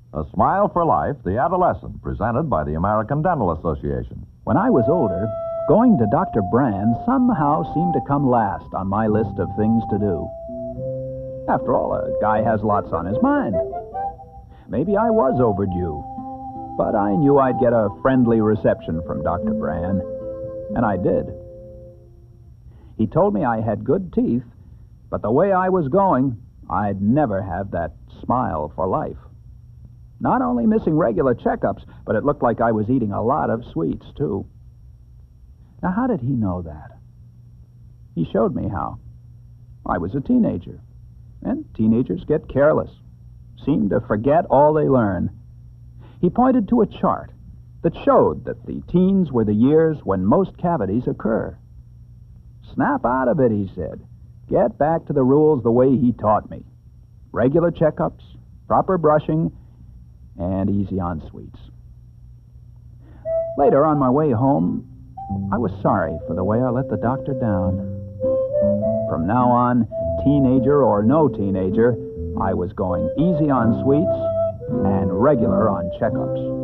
A Smile for Life, The Adolescent, presented by the American Dental Association. When I was older, going to Dr. Brand somehow seemed to come last on my list of things to do. After all, a guy has lots on his mind. Maybe I was overdue, but I knew I'd get a friendly reception from Dr. Brand, and I did. He told me I had good teeth, but the way I was going, I'd never have that smile for life. Not only missing regular checkups, but it looked like I was eating a lot of sweets, too. Now, how did he know that? He showed me how. I was a teenager, and teenagers get careless, seem to forget all they learn. He pointed to a chart that showed that the teens were the years when most cavities occur. Snap out of it, he said. Get back to the rules the way he taught me. Regular checkups, proper brushing, and easy on sweets. Later, on my way home, I was sorry for the way I let the doctor down. From now on, teenager or no teenager, I was going easy on sweets and regular on checkups.